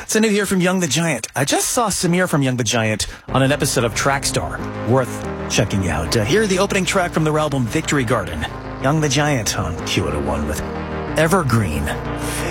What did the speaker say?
It's a new here from Young the Giant. I just saw Samir from Young the Giant on an episode of Trackstar. Worth checking out. Here the opening track from their album Victory Garden. Young the Giant on Q101 with Evergreen.